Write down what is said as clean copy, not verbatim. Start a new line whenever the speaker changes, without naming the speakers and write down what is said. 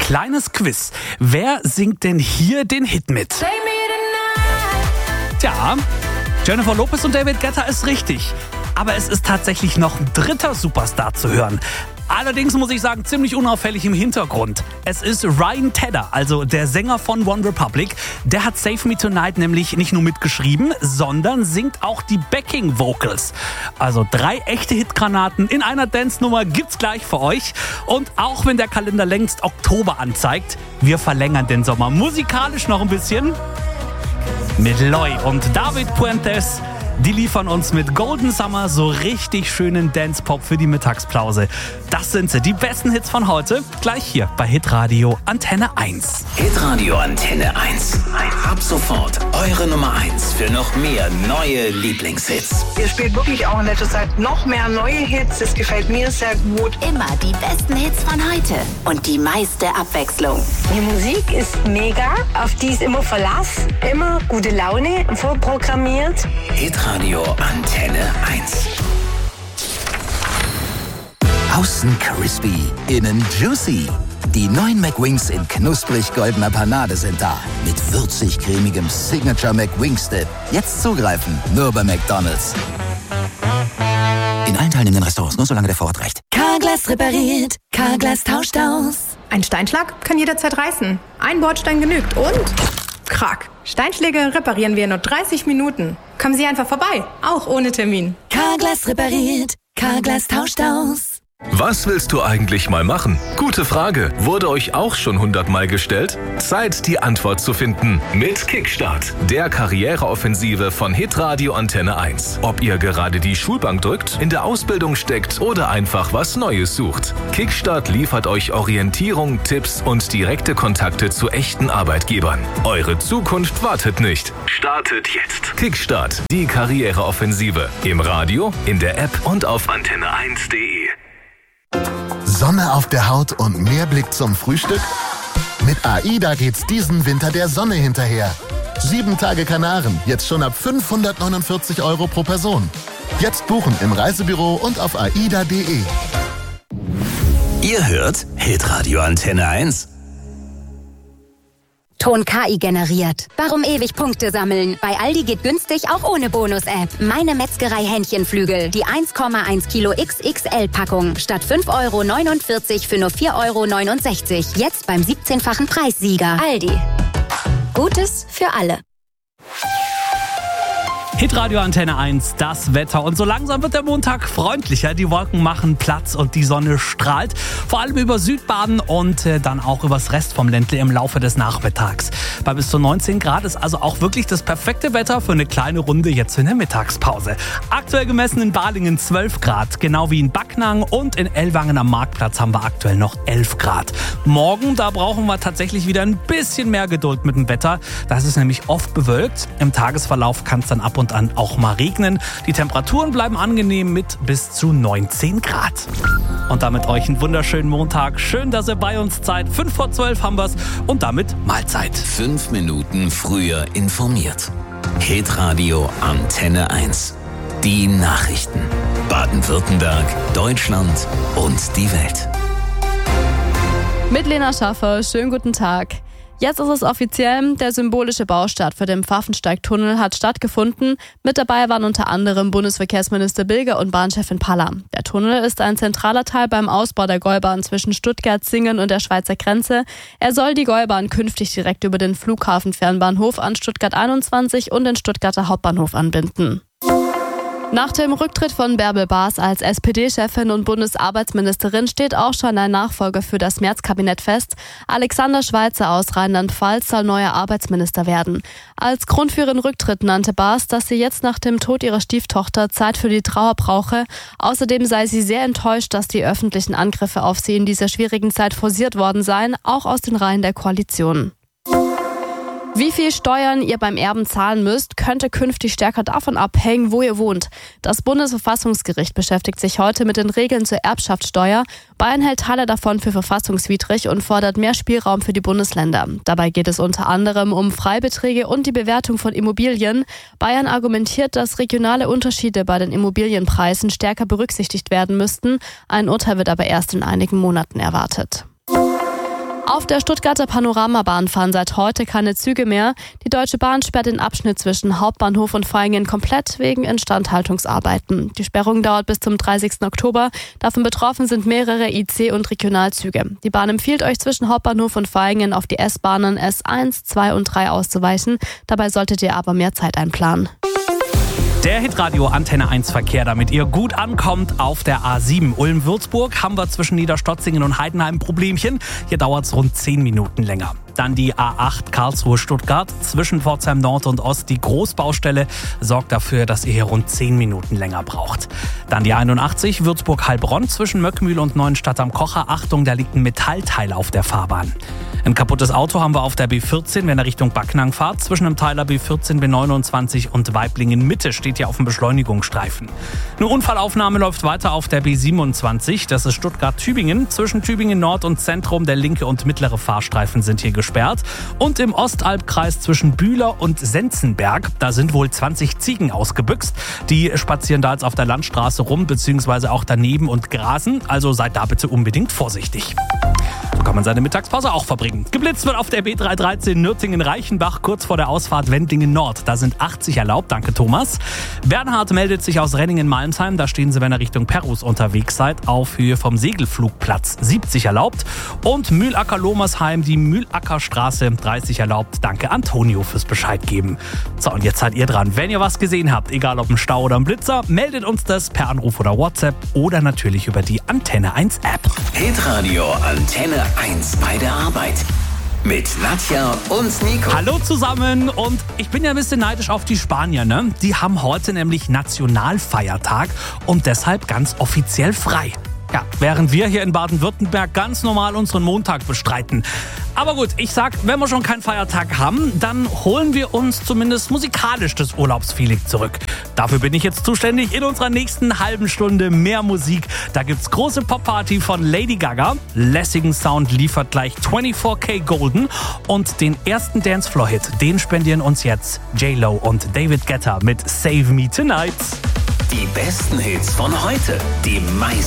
kleines Quiz. Wer singt denn hier den Hit mit? Tja, Jennifer Lopez und David Guetta ist richtig. Aber es ist tatsächlich noch ein dritter Superstar zu hören. Allerdings muss ich sagen, ziemlich unauffällig im Hintergrund. Es ist Ryan Tedder, also der Sänger von One Republic. Der hat Save Me Tonight nämlich nicht nur mitgeschrieben, sondern singt auch die Backing Vocals. Also 3 echte Hitgranaten in einer Dance-Nummer gibt's gleich für euch. Und auch wenn der Kalender längst Oktober anzeigt, wir verlängern den Sommer musikalisch noch ein bisschen mit Loy und David Puentes. Die liefern uns mit Golden Summer so richtig schönen Dance-Pop für die Mittagspause. Das sind sie, die besten Hits von heute, gleich hier bei Hitradio Antenne 1.
Hitradio Antenne 1. Ab sofort eure Nummer 1 für noch mehr neue Lieblingshits.
Ihr spielt wirklich auch in letzter Zeit noch mehr neue Hits. Das gefällt mir sehr gut.
Immer die besten Hits von heute und die meiste Abwechslung.
Die Musik ist mega, auf die ist immer Verlass, immer gute Laune, vorprogrammiert.
Hitradio Antenne 1. Außen crispy, innen juicy. Die neuen McWings in knusprig-goldener Panade sind da. Mit würzig-cremigem Signature McWings-Dip. Jetzt zugreifen, nur bei McDonald's. In allen teilnehmenden Restaurants, nur solange der Vorrat reicht.
Carglass repariert, Carglass tauscht aus.
Ein Steinschlag kann jederzeit reißen. Ein Bordstein genügt und... Krack. Steinschläge reparieren wir in nur 30 Minuten. Kommen Sie einfach vorbei, auch ohne Termin.
Carglass repariert, Carglass tauscht aus.
Was willst du eigentlich mal machen? Gute Frage. Wurde euch auch schon 100-mal gestellt? Zeit, die Antwort zu finden. Mit Kickstart, der Karriereoffensive von Hitradio Antenne 1. Ob ihr gerade die Schulbank drückt, in der Ausbildung steckt oder einfach was Neues sucht. Kickstart liefert euch Orientierung, Tipps und direkte Kontakte zu echten Arbeitgebern. Eure Zukunft wartet nicht. Startet jetzt. Kickstart, die Karriereoffensive. Im Radio, in der App und auf antenne1.de.
Sonne auf der Haut und mehr Blick zum Frühstück? Mit AIDA geht's diesen Winter der Sonne hinterher. 7 Tage Kanaren, jetzt schon ab 549 € pro Person. Jetzt buchen im Reisebüro und auf aida.de.
Ihr hört Hitradio Antenne 1.
Ton KI generiert. Warum ewig Punkte sammeln? Bei Aldi geht günstig auch ohne Bonus-App. Meine Metzgerei Hähnchenflügel. Die 1,1 Kilo XXL-Packung. Statt 5,49 € für nur 4,69 €. Jetzt beim 17-fachen Preissieger. Aldi. Gutes für alle.
Hitradio Antenne 1, das Wetter. Und so langsam wird der Montag freundlicher. Die Wolken machen Platz und die Sonne strahlt. Vor allem über Südbaden und dann auch übers Rest vom Ländle im Laufe des Nachmittags. Bei bis zu 19 Grad ist also auch wirklich das perfekte Wetter für eine kleine Runde jetzt in der Mittagspause. Aktuell gemessen in Balingen 12 Grad, genau wie in Backnang, und in Ellwangen am Marktplatz haben wir aktuell noch 11 Grad. Morgen, da brauchen wir tatsächlich wieder ein bisschen mehr Geduld mit dem Wetter. Das ist nämlich oft bewölkt. Im Tagesverlauf kann es dann ab und an auch mal regnen. Die Temperaturen bleiben angenehm mit bis zu 19 Grad. Und damit euch einen wunderschönen Montag. Schön, dass ihr bei uns seid. 5:12 haben wir's und damit Mahlzeit.
5 Minuten früher informiert. Hitradio Antenne 1. Die Nachrichten. Baden-Württemberg, Deutschland und die Welt.
Mit Lena Schaffer, schönen guten Tag. Jetzt ist es offiziell, der symbolische Baustart für den Pfaffensteig-Tunnel hat stattgefunden. Mit dabei waren unter anderem Bundesverkehrsminister Bilger und Bahnchefin Paller. Der Tunnel ist ein zentraler Teil beim Ausbau der Gäubahn zwischen Stuttgart, Singen und der Schweizer Grenze. Er soll die Gäubahn künftig direkt über den Flughafenfernbahnhof an Stuttgart 21 und den Stuttgarter Hauptbahnhof anbinden. Nach dem Rücktritt von Bärbel Baas als SPD-Chefin und Bundesarbeitsministerin steht auch schon ein Nachfolger für das März-Kabinett fest. Alexander Schweitzer aus Rheinland-Pfalz soll neuer Arbeitsminister werden. Als Grund für ihren Rücktritt nannte Baas, dass sie jetzt nach dem Tod ihrer Stieftochter Zeit für die Trauer brauche. Außerdem sei sie sehr enttäuscht, dass die öffentlichen Angriffe auf sie in dieser schwierigen Zeit forciert worden seien, auch aus den Reihen der Koalition. Wie viel Steuern ihr beim Erben zahlen müsst, könnte künftig stärker davon abhängen, wo ihr wohnt. Das Bundesverfassungsgericht beschäftigt sich heute mit den Regeln zur Erbschaftssteuer. Bayern hält Teile davon für verfassungswidrig und fordert mehr Spielraum für die Bundesländer. Dabei geht es unter anderem um Freibeträge und die Bewertung von Immobilien. Bayern argumentiert, dass regionale Unterschiede bei den Immobilienpreisen stärker berücksichtigt werden müssten. Ein Urteil wird aber erst in einigen Monaten erwartet. Auf der Stuttgarter Panoramabahn fahren seit heute keine Züge mehr. Die Deutsche Bahn sperrt den Abschnitt zwischen Hauptbahnhof und Vaihingen komplett wegen Instandhaltungsarbeiten. Die Sperrung dauert bis zum 30. Oktober. Davon betroffen sind mehrere IC- und Regionalzüge. Die Bahn empfiehlt euch zwischen Hauptbahnhof und Vaihingen auf die S-Bahnen S1, 2 und 3 auszuweichen. Dabei solltet ihr aber mehr Zeit einplanen.
Der Hitradio Antenne 1 Verkehr, damit ihr gut ankommt auf der A7 Ulm-Würzburg, haben wir zwischen Niederstotzingen und Heidenheim ein Problemchen. Hier dauert es rund 10 Minuten länger. Dann die A8 Karlsruhe-Stuttgart zwischen Pforzheim Nord und Ost. Die Großbaustelle sorgt dafür, dass ihr hier rund 10 Minuten länger braucht. Dann die 81 Würzburg-Heilbronn zwischen Möckmühl und Neuenstadt am Kocher. Achtung, da liegt ein Metallteil auf der Fahrbahn. Ein kaputtes Auto haben wir auf der B14, wenn ihr Richtung Backnang fahrt. Zwischen dem Teiler B14, B29 und Weiblingen Mitte steht ihr auf dem Beschleunigungsstreifen. Eine Unfallaufnahme läuft weiter auf der B27. Das ist Stuttgart-Tübingen. Zwischen Tübingen Nord und Zentrum der linke und mittlere Fahrstreifen sind hier gesperrt. Und im Ostalbkreis zwischen Bühler und Senzenberg, da sind wohl 20 Ziegen ausgebüxt. Die spazieren da jetzt auf der Landstraße rum, beziehungsweise auch daneben und grasen. Also seid da bitte unbedingt vorsichtig. So kann man seine Mittagspause auch verbringen. Geblitzt wird auf der B313 Nürtingen-Reichenbach kurz vor der Ausfahrt Wendlingen Nord. Da sind 80 erlaubt, danke Thomas. Bernhard meldet sich aus Renningen-Malmsheim. Da stehen Sie, wenn ihr Richtung Perus unterwegs seid, auf Höhe vom Segelflugplatz. 70 erlaubt. Und Mühlacker-Lomersheim, die Mühlackerstraße, 30 erlaubt. Danke Antonio fürs Bescheid geben. So, und jetzt seid ihr dran. Wenn ihr was gesehen habt, egal ob ein Stau oder ein Blitzer, meldet uns das per Anruf oder WhatsApp oder natürlich über die Antenne 1 App.
Hitradio Antenne 1 bei der Arbeit. Mit Nadja und Nico.
Hallo zusammen, und ich bin ja ein bisschen neidisch auf die Spanier, ne? Die haben heute nämlich Nationalfeiertag und deshalb ganz offiziell frei. Ja, während wir hier in Baden-Württemberg ganz normal unseren Montag bestreiten. Aber gut, ich sag, wenn wir schon keinen Feiertag haben, dann holen wir uns zumindest musikalisch das Urlaubsfeeling zurück. Dafür bin ich jetzt zuständig. In unserer nächsten halben Stunde mehr Musik. Da gibt's große Pop-Party von Lady Gaga. Lässigen Sound liefert gleich 24K Golden. Und den ersten Dancefloor-Hit, den spendieren uns jetzt J-Lo und David Guetta mit Save Me Tonight.
Die besten Hits von heute. Die meisten